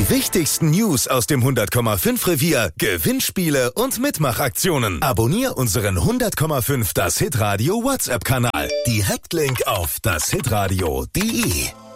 Die wichtigsten News aus dem 100,5 Revier, Gewinnspiele und Mitmachaktionen. Abonnier unseren 100,5 Das Hitradio WhatsApp-Kanal. Direktlink auf dashitradio.de.